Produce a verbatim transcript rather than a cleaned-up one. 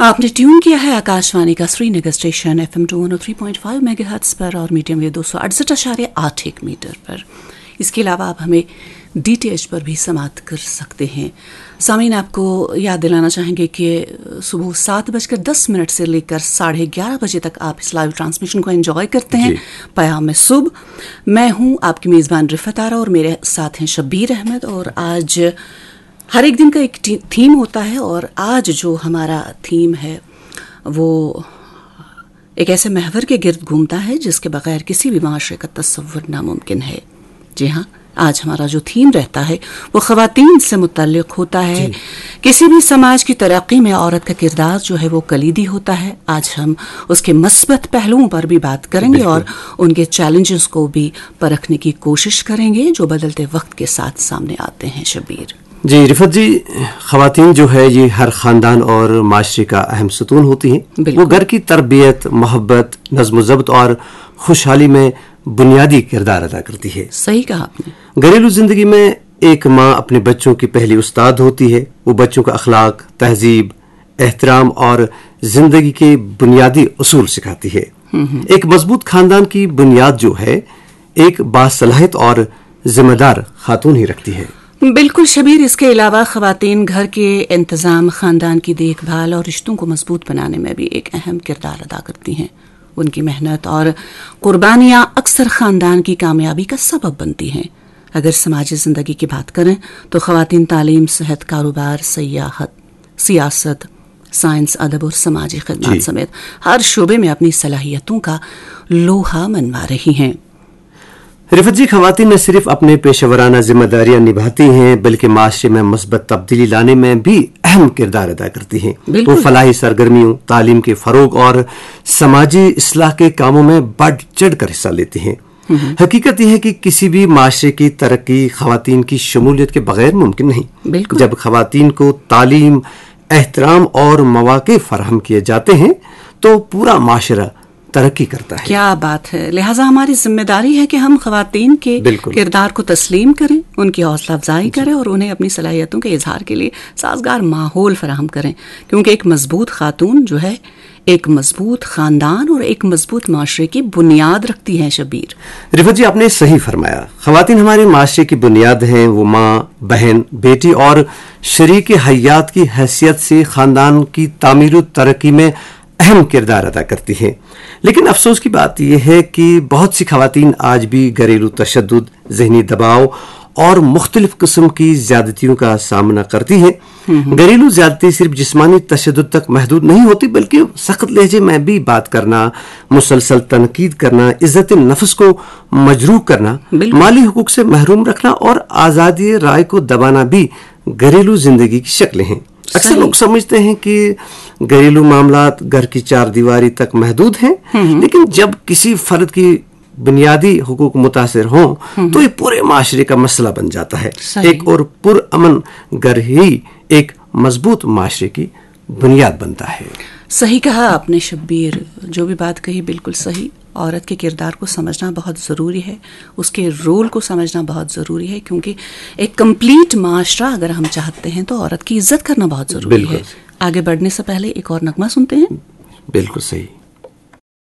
आपने ट्यून किया है आकाशवाणी का Srinagar station F M to one O three point five megahertz पर और मीडियम वेव दो सौ अड़सठ अशारिया आठ एक मीटर पर। इसके अलावा आप हमें डी टी एच पर भी समाप्त कर सकते हैं। सामीन, आपको याद दिलाना चाहेंगे कि सुबह सात बजकर दस मिनट से लेकर साढ़े ग्यारह बजे तक आप इस लाइव ट्रांसमिशन को एंजॉय करते हैं। पयाम में सुबह मैं हूं आपकी मेज़बान रिफत आरा और मेरे साथ हैं शब्बीर अहमद। और आज हर एक दिन का एक थीम होता है और आज जो हमारा थीम है वो एक ऐसे महवर के गिर्द घूमता है जिसके बगैर किसी भी माशरे का तस्वुर नामुमकिन है। जी हाँ, आज हमारा जो थीम रहता है वो ख़वातीन से मुतल्लिक़ होता है। किसी भी समाज की तरक्की में औरत का किरदार जो है वो कलीदी होता है। आज हम उसके मस्बत पहलुओं पर भी बात करेंगे और उनके चैलेंजेस को भी परखने की कोशिश करेंगे जो बदलते वक्त के साथ सामने आते हैं। शबीर जी, रिफत जी, ख़वातीन जो है ये हर ख़ानदान और माशरे का अहम सतून होती हैं। वो घर की तरबियत, मोहब्बत, नज़्म ज़ब्त और खुशहाली में बुनियादी किरदार अदा करती है। सही कहा आपने। घरेलू जिंदगी में एक माँ अपने बच्चों की पहली उस्ताद होती है। वो बच्चों का अखलाक, तहजीब, एहतराम और जिंदगी के बुनियादी उसूल सिखाती है। एक मजबूत खानदान की बुनियाद जो है एक बासलाहियत और जिम्मेदार खातून ही रखती है। बिल्कुल शबीर, इसके अलावा ख़वातीन घर के इंतज़ाम, ख़ानदान की देखभाल और रिश्तों को मजबूत बनाने में भी एक अहम किरदार अदा करती हैं। उनकी मेहनत और कुर्बानियाँ अक्सर ख़ानदान की कामयाबी का सबब बनती हैं। अगर समाजी ज़िंदगी की बात करें तो ख़वातीन तालीम, सेहत, कारोबार, सियाहत, सियासत, साइंस, अदब और समाजी खिदमत समेत हर शोबे में अपनी सलाहियतों का लोहा मनवा रही हैं। रिफत जी, ख़वातीन न सिर्फ अपने पेशेवराना जिम्मेदारियां निभाती हैं बल्कि माशरे में मुस्बत तब्दीली लाने में भी अहम किरदार अदा करती हैं। वो फलाही सरगर्मियों, तालीम के फरोग और समाजी इस्लाह के कामों में बढ़ चढ़ कर हिस्सा लेती हैं। हकीकत यह है कि किसी भी माशरे की तरक्की ख़वातीन की शमूलियत के बगैर मुमकिन नहीं। जब ख़वातीन को तालीम, एहतराम और मौक़े फराहम किए जाते हैं तो पूरा माशरा तरक्की करता है। क्या बात है। लिहाजा हमारी जिम्मेदारी है कि हम ख़वातीन के किरदार को तस्लीम करें, उनकी हौसला अफजाई करें और उन्हें अपनी सलाहियतों के इजहार के लिए साजगार माहौल फराहम करें, क्योंकि एक मजबूत खातून जो है एक मजबूत खानदान और एक मजबूत माशरे की बुनियाद रखती है। शबीर रिफत जी, आपने सही फरमाया। ख़वातीन हमारे माशरे की बुनियाद हैं। वो माँ, बहन, बेटी और शरीक हयात की हैसियत से खानदान की तामीर और तरक्की में अहम किरदार अदा करती हैं। लेकिन अफसोस की बात यह है कि बहुत सी ख़वातीन आज भी घरेलू तशद्दुद, ज़हनी दबाव और मुख्तलिफ किस्म की ज़्यादतियों का सामना करती हैं। घरेलू ज़्यादती सिर्फ जिस्मानी तशद्दुद तक महदूद नहीं होती बल्कि सख्त लहजे में भी बात करना, मुसलसल तनकीद करना, इज्जत नफ्स को मजरूह करना, माली हुकूक से महरूम रखना और आज़ादी राय को दबाना भी घरेलू जिंदगी की शक्लें हैं। अक्सर लोग समझते हैं कि घरेलू मामलात घर की चार दीवारी तक महदूद हैं, लेकिन जब किसी फर्द की बुनियादी हुकूक मुतासिर हों तो ये पूरे माशरे का मसला बन जाता है। एक और पुरअमन घर ही एक मजबूत माशरे की बुनियाद बनता है। सही कहा आपने शब्बीर, जो भी बात कही बिल्कुल सही। औरत के किरदार को समझना बहुत ज़रूरी है, उसके रोल को समझना बहुत ज़रूरी है, क्योंकि एक कंप्लीट माशरा अगर हम चाहते हैं तो औरत की इज्जत करना बहुत ज़रूरी है। आगे बढ़ने से पहले एक और नगमा सुनते हैं। बिल्कुल सही।